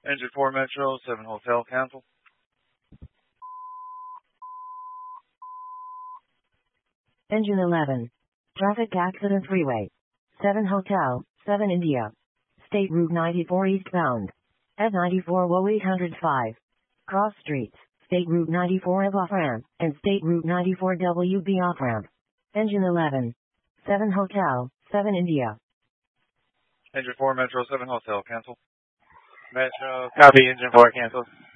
Engine 4 Metro, 7 Hotel, cancel. Engine 11. Traffic accident freeway. 7 Hotel, 7 India. State Route 94 eastbound. At 94 Wo 805. Cross streets, State Route 94 F off-ramp, and State Route 94 WB off-ramp. Engine 11. 7 Hotel, 7 India. Engine 4 Metro, 7 Hotel, cancel. Metro, copy, Engine 4, cancel.